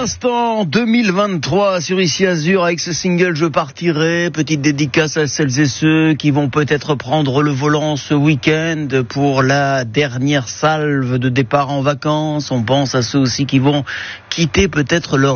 l'instant, 2023 sur Ici Azur avec ce single Je partirai. Petite dédicace à celles et ceux qui vont peut-être prendre le volant ce week-end pour la dernière salve de départ en vacances. On pense à ceux aussi qui vont quitter peut-être leur